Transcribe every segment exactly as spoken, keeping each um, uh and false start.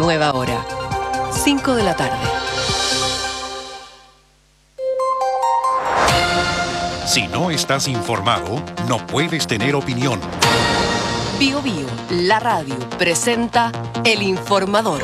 Nueva hora, cinco de la tarde. Si no estás informado, no puedes tener opinión. Bio Bio, la radio, presenta El Informador.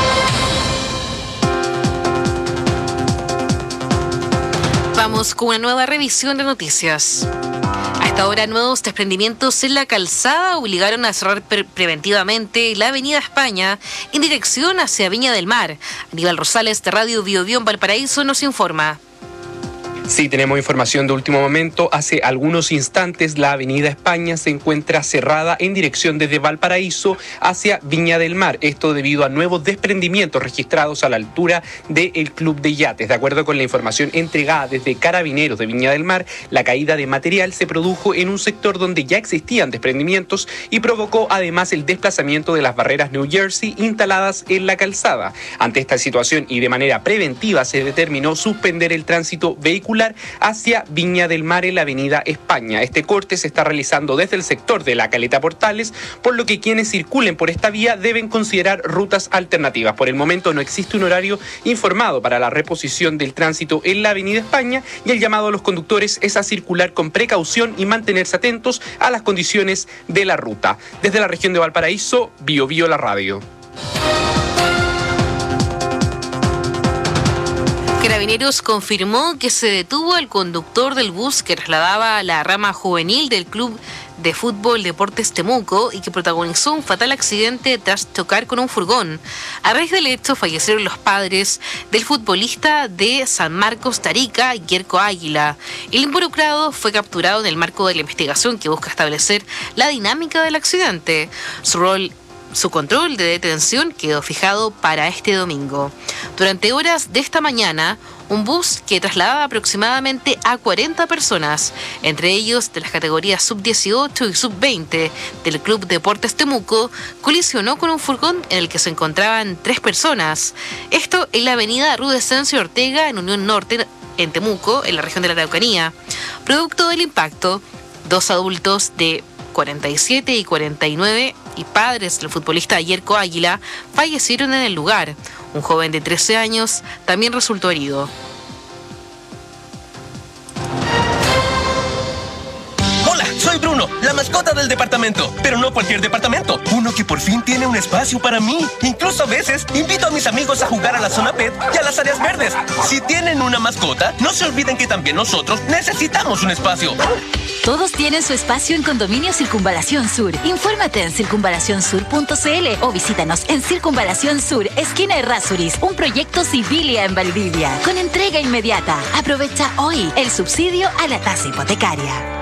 Vamos con una nueva revisión de noticias. A esta hora, nuevos desprendimientos en la calzada obligaron a cerrar pre- preventivamente la avenida España en dirección hacia Viña del Mar. Aníbal Rosales, de Radio Bio Bio en Valparaíso, nos informa. Sí, tenemos información de último momento. Hace algunos instantes la avenida España se encuentra cerrada en dirección desde Valparaíso hacia Viña del Mar. Esto debido a nuevos desprendimientos registrados a la altura del Club de Yates. De acuerdo con la información entregada desde Carabineros de Viña del Mar, la caída de material se produjo en un sector donde ya existían desprendimientos y provocó además el desplazamiento de las barreras New Jersey instaladas en la calzada. Ante esta situación y de manera preventiva se determinó suspender el tránsito vehicular hacia Viña del Mar en la avenida España. Este corte se está realizando desde el sector de la Caleta Portales, por lo que quienes circulen por esta vía deben considerar rutas alternativas. Por el momento no existe un horario informado para la reposición del tránsito en la avenida España y el llamado a los conductores es a circular con precaución y mantenerse atentos a las condiciones de la ruta. Desde la región de Valparaíso, Bio Bio la radio. Carabineros confirmó que se detuvo al conductor del bus que trasladaba a la rama juvenil del Club de Fútbol Deportes Temuco y que protagonizó un fatal accidente tras chocar con un furgón. A raíz del hecho fallecieron los padres del futbolista de San Marcos Tarica, Yerko Águila. El involucrado fue capturado en el marco de la investigación que busca establecer la dinámica del accidente. Su rol Su control de detención quedó fijado para este domingo. Durante horas de esta mañana, un bus que trasladaba aproximadamente a cuarenta personas, entre ellos de las categorías sub dieciocho y sub veinte del Club Deportes Temuco, colisionó con un furgón en el que se encontraban tres personas. Esto en la avenida Rudescencio Ortega, en Unión Norte, en Temuco, en la región de la Araucanía. Producto del impacto, dos adultos de cuarenta y siete y cuarenta y nueve y padres del futbolista Yerko Águila fallecieron en el lugar. Un joven de trece años también resultó herido. Hola, soy Bruno, la mascota del departamento, pero no cualquier departamento, uno que por fin tiene un espacio para mí. Incluso a veces invito a mis amigos a jugar a la zona pet y a las áreas verdes. Si tienen una mascota, no se olviden que también nosotros necesitamos un espacio. Todos tienen su espacio en Condominio Circunvalación Sur. Infórmate en circunvalación sur punto c l o visítanos en Circunvalación Sur, esquina Errázuriz, un proyecto Civilia en Valdivia, con entrega inmediata. Aprovecha hoy el subsidio a la tasa hipotecaria.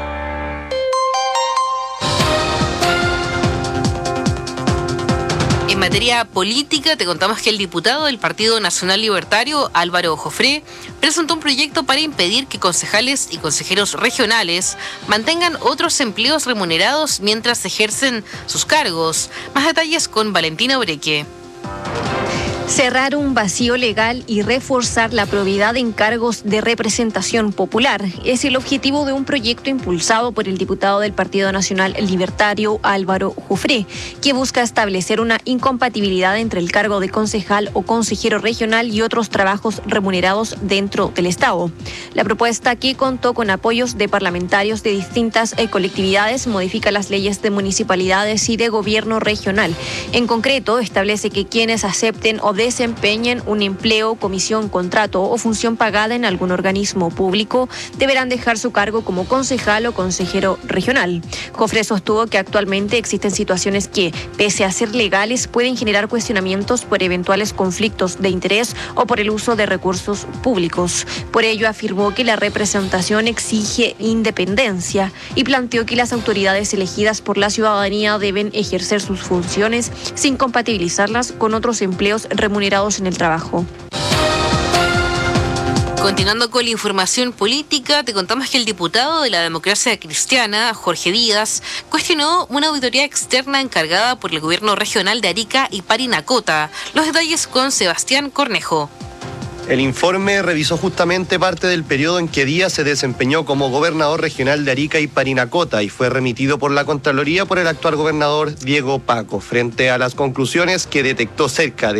En materia política, te contamos que el diputado del Partido Nacional Libertario, Álvaro Jofré, presentó un proyecto para impedir que concejales y consejeros regionales mantengan otros empleos remunerados mientras ejercen sus cargos. Más detalles con Valentina Breque. Cerrar un vacío legal y reforzar la probidad en cargos de representación popular es el objetivo de un proyecto impulsado por el diputado del Partido Nacional Libertario, Álvaro Jofré, que busca establecer una incompatibilidad entre el cargo de concejal o consejero regional y otros trabajos remunerados dentro del Estado. La propuesta, que contó con apoyos de parlamentarios de distintas eh, colectividades, modifica las leyes de municipalidades y de gobierno regional. En concreto, establece que quienes acepten o desempeñen un empleo, comisión, contrato o función pagada en algún organismo público deberán dejar su cargo como concejal o consejero regional. Jofré sostuvo que actualmente existen situaciones que, pese a ser legales, pueden generar cuestionamientos por eventuales conflictos de interés o por el uso de recursos públicos. Por ello, afirmó que la representación exige independencia y planteó que las autoridades elegidas por la ciudadanía deben ejercer sus funciones sin compatibilizarlas con otros empleos remunerados en el trabajo. Continuando con la información política, te contamos que el diputado de la Democracia Cristiana, Jorge Díaz, cuestionó una auditoría externa encargada por el gobierno regional de Arica y Parinacota. Los detalles con Sebastián Cornejo. El informe revisó justamente parte del periodo en que Díaz se desempeñó como gobernador regional de Arica y Parinacota y fue remitido por la Contraloría por el actual gobernador Diego Paco. Frente a las conclusiones que detectó cerca de